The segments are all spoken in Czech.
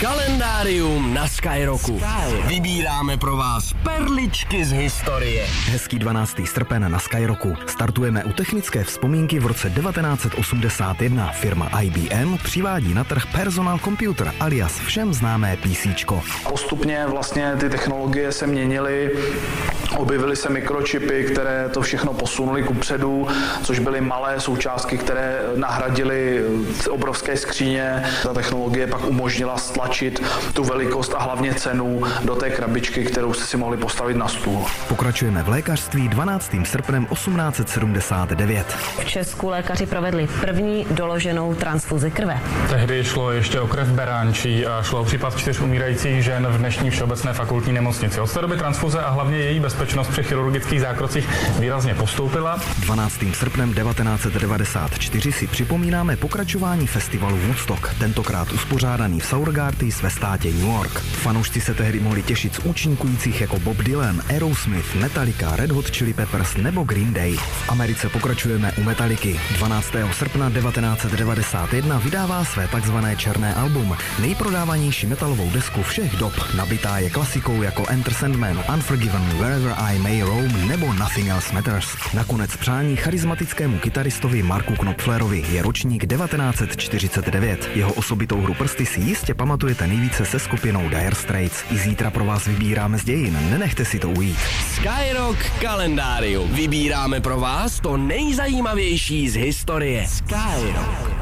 Kalendárium na Skyrocku. Vybíráme pro vás perličky z historie. Hezký 12. srpen na Skyrocku. Startujeme u technické vzpomínky v roce 1981. Firma IBM přivádí na trh personal computer alias všem známé PCčko. Postupně vlastně ty technologie se měnily, objevily se mikročipy, které to všechno posunuly kupředu, což byly malé součástky, které nahradily obrovské skříně. Ta technologie pak umožnila stlačit tu velikost a hlavně cenu do té krabičky, kterou jste si mohli postavit na stůl. Pokračujeme v lékařství 12. srpnem 1879. V Česku lékaři provedli první doloženou transfuzi krve. Tehdy šlo ještě o krev beránčí a šlo o případ 4 umírajících žen v dnešní Všeobecné fakultní nemocnici. Od té doby transfuze a hlavně její bezpečnost při chirurgických zákrocích výrazně postoupila. 12. srpnem 1994 si připomínáme pokračování festivalu Woodstock, tentokrát uspořádaný v Sourgarties ve státě New York. Fanoušci se tehdy mohli těšit z účinkujících jako Bob Dylan, Aerosmith, Metallica, Red Hot Chili Peppers nebo Green Day. V Americe pokračujeme u Metallicy. 12. srpna 1991 vydává své takzvané černé album, nejprodávanější metalovou desku všech dob. Nabitá je klasikou jako Enter Sandman, Unforgiven, Wherever I May Roam nebo Nothing Else Matters. Nakonec přání charismatickému kytaristovi Marku Knopflerovi je ročník 1949. Jeho osobitou hru prsty si jistě pamatujete nejvíce se skupinou Dire Straits. I zítra pro vás vybíráme z dějin, nenechte si to ujít. Skyrock kalendárium. Vybíráme pro vás to nejzajímavější z historie. Skyrock.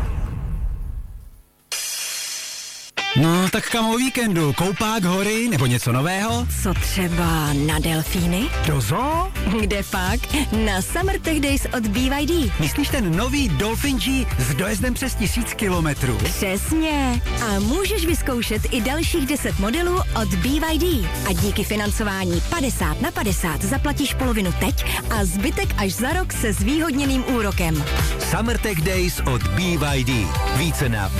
No, tak kam o víkendu? Koupák, hory nebo něco nového? Co třeba na delfíny? Do zoo? Kde pak? Na Summer Tech Days od BYD. Myslíš ten nový Dolphin G s dojezdem přes 1000 kilometrů? Přesně. A můžeš vyzkoušet i dalších 10 modelů od BYD. A díky financování 50/50 zaplatíš polovinu teď a zbytek až za rok se zvýhodněným úrokem. Summer Tech Days od BYD. Více na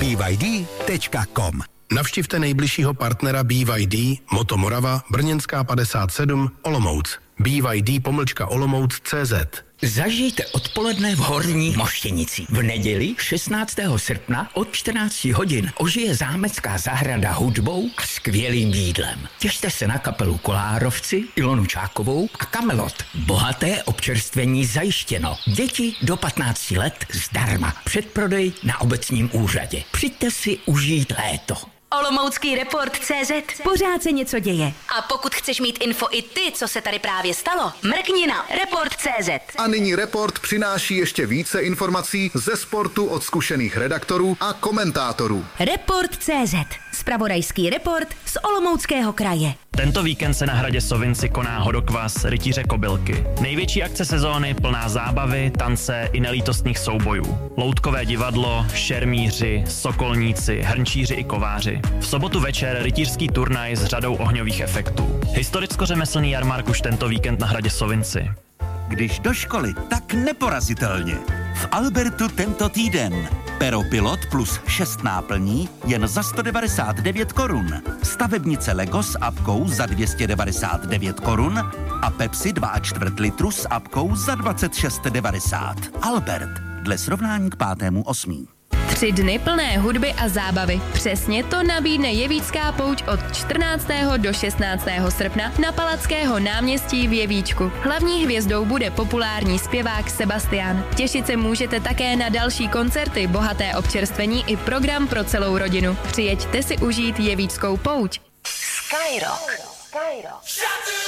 byd.com. Navštivte nejbližšího partnera BYD, Moto Morava, Brněnská 57, Olomouc. BYD-Olomouc.cz. Zažijte odpoledne v Horní Moštěnici. V neděli 16. srpna od 14 hodin ožije zámecká zahrada hudbou a skvělým jídlem. Těšte se na kapelu Kolárovci, Ilonu Čákovou a Kamelot. Bohaté občerstvení zajištěno. Děti do 15 let zdarma. Předprodej na obecním úřadě. Přijďte si užít léto. Olomoucký report.cz. Pořád se něco děje. A pokud chceš mít info i ty, co se tady právě stalo, mrkni na report.cz. A nyní Report přináší ještě více informací ze sportu od zkušených redaktorů a komentátorů. Report.cz. Zpravodajský report z Olomouckého kraje. Tento víkend se na hradě Sovinci koná hodokvas Rytíře Kobylky. Největší akce sezóny plná zábavy, tance i nelítostných soubojů. Loutkové divadlo, šermíři, sokolníci, hrnčíři i kováři. V sobotu večer rytířský turnaj s řadou ohňových efektů. Historicko-řemeslný jarmark už tento víkend na hradě Sovinci. Když do školy, tak neporazitelně. V Albertu tento týden. Pero Pilot plus 6 náplní jen za 199 korun. Stavebnice Lego s apkou za 299 korun a Pepsi 2,4 litru s apkou za 26,90. Albert, dle srovnání k 5.8. 3 dny plné hudby a zábavy. Přesně to nabídne Jevícká pouť od 14. do 16. srpna na Palackého náměstí v Jevíčku. Hlavní hvězdou bude populární zpěvák Sebastian. Těšit se můžete také na další koncerty, bohaté občerstvení i program pro celou rodinu. Přijeďte si užít Jevíčskou pouť. Skyrock.